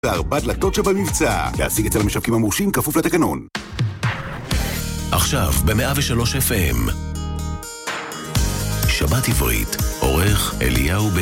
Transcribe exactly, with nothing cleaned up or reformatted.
וארבע דלתות שבמבצע. להשיג אצל המשווקים המורשים כפוף לתקנון. עכשיו ב-מאה ושלוש אף אם שבת עברית, עורך אליהו בן